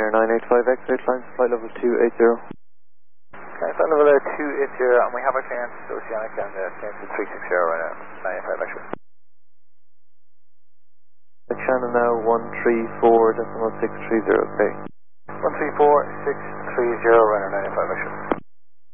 runner 985X, line flight level 280. Okay, flight level 280, and we have our clearance Oceanic and clearance 360 right now, 985X. Shannon now 134.630, okay. 134.630, runner 985X.